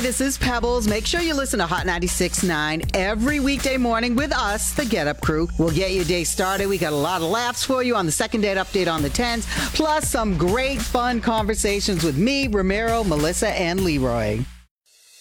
this is Pebbles. Make sure you listen to Hot 96.9 every weekday morning with us, the Get Up Crew. We'll get your day started. We got a lot of laughs for you on the second date update on the 10s, plus some great fun conversations with me, Ramiro, Melissa, and Leroy.